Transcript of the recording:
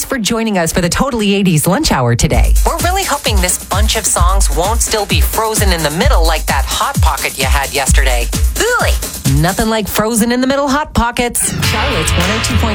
thanks for joining us for the Totally 80s lunch hour today. We're really hoping this bunch of songs won't still be frozen in the middle like that Hot Pocket you had yesterday. Ooh. Nothing like frozen in the middle hot pockets. Charlotte's 102.9